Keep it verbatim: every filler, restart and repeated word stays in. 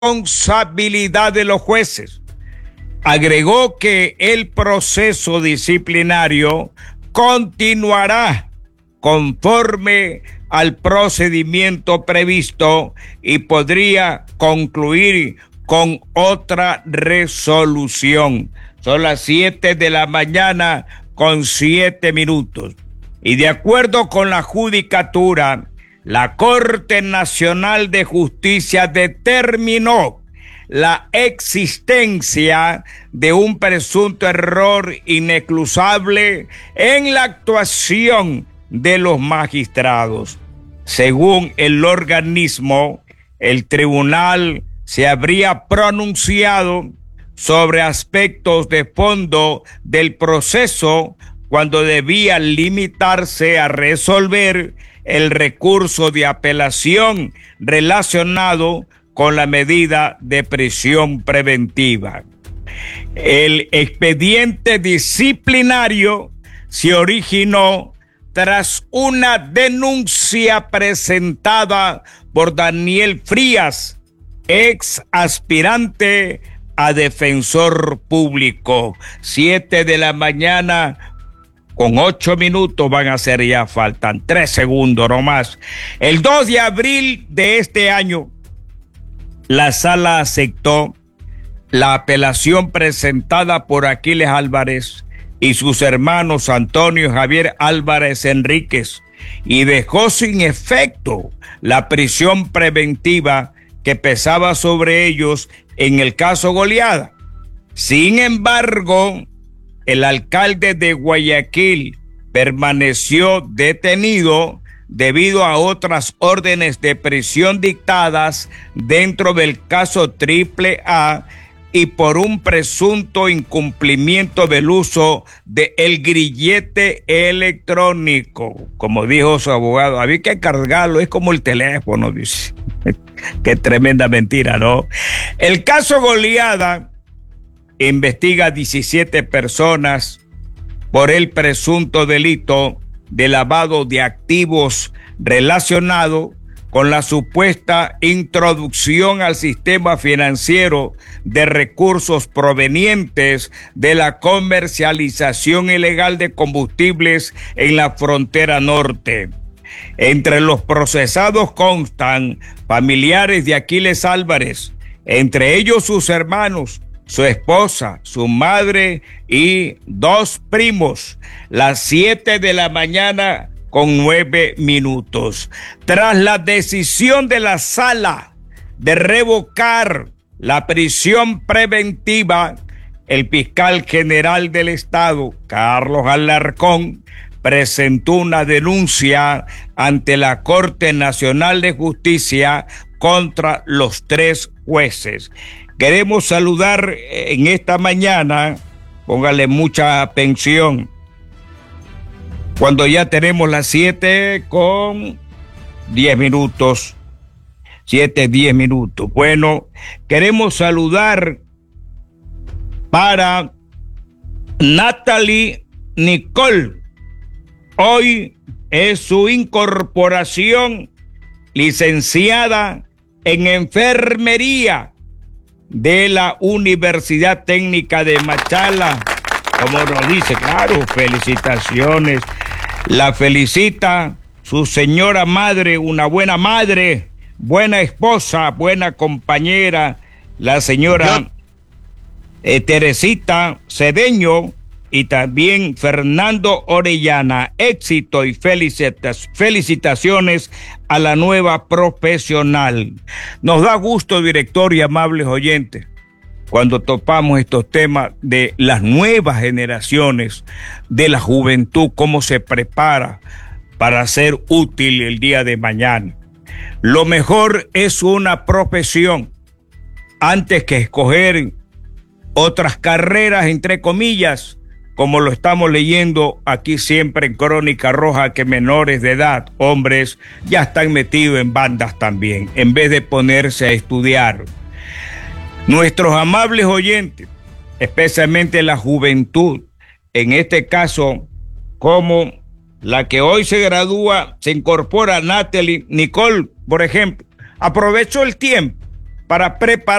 responsabilidad de los jueces. Agregó que el proceso disciplinario continuará conforme al procedimiento previsto y podría concluir con otra resolución. Son las siete de la mañana con siete minutos. Y de acuerdo con la judicatura, la Corte Nacional de Justicia determinó la existencia de un presunto error inexcusable en la actuación de los magistrados. Según el organismo, el tribunal se habría pronunciado sobre aspectos de fondo del proceso cuando debía limitarse a resolver el recurso de apelación relacionado con la medida de prisión preventiva. El expediente disciplinario se originó tras una denuncia presentada por Daniel Frías, ex aspirante a defensor público. Siete de la mañana con ocho minutos van a ser ya, faltan tres segundos nomás. El dos de abril de este año, la sala aceptó la apelación presentada por Aquiles Álvarez y sus hermanos Antonio y Javier Álvarez Enríquez y dejó sin efecto la prisión preventiva que pesaba sobre ellos en el caso Goliada. Sin embargo, el alcalde de Guayaquil permaneció detenido debido a otras órdenes de prisión dictadas dentro del caso Triple A y por un presunto incumplimiento del uso del grillete electrónico. Como dijo su abogado, había que cargarlo, es como el teléfono, dice. Qué tremenda mentira, ¿no? El caso Goliada investiga a diecisiete personas por el presunto delito de lavado de activos relacionado con la supuesta introducción al sistema financiero de recursos provenientes de la comercialización ilegal de combustibles en la frontera norte. Entre los procesados constan familiares de Aquiles Álvarez, entre ellos sus hermanos, su esposa, su madre y dos primos. Las siete de la mañana con nueve minutos. Tras la decisión de la sala de revocar la prisión preventiva, el fiscal general del estado, Carlos Alarcón, presentó una denuncia ante la Corte Nacional de Justicia contra los tres jueces. Queremos saludar en esta mañana, póngale mucha atención, cuando ya tenemos las siete con diez minutos, siete, diez minutos. Bueno, queremos saludar para Natalie Nicole. Hoy es su incorporación, licenciada en enfermería de la Universidad Técnica de Machala. Como nos dice, claro, felicitaciones. La felicita su señora madre, una buena madre, buena esposa, buena compañera, la señora eh, Teresita Cedeño y también Fernando Orellana. Éxito y felicitas, felicitaciones a la nueva profesional. Nos da gusto, director y amables oyentes, cuando topamos estos temas de las nuevas generaciones, de la juventud, cómo se prepara para ser útil el día de mañana. Lo mejor es una profesión antes que escoger otras carreras, entre comillas, como lo estamos leyendo aquí siempre en Crónica Roja, que menores de edad, hombres, ya están metidos en bandas también, en vez de ponerse a estudiar. Nuestros amables oyentes, especialmente la juventud, en este caso, como la que hoy se gradúa, se incorpora Natalie Nicole, por ejemplo, aprovechó el tiempo para preparar